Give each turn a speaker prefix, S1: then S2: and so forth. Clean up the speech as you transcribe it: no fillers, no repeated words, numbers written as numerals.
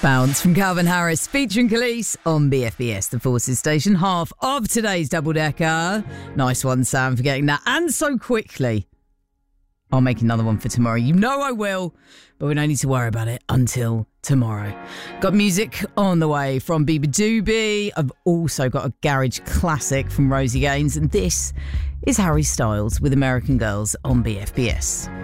S1: Bounce from Calvin Harris featuring Khalees on BFBS, the Forces Station, half of today's double-decker. Nice one, Sam, for getting that. And so quickly. I'll make another one for tomorrow. You know I will, but we don't need to worry about it until tomorrow. Got music on the way from Biba Doobie. I've also got a garage classic from Rosie Gaines, and this is Harry Styles with American Girls on BFBS.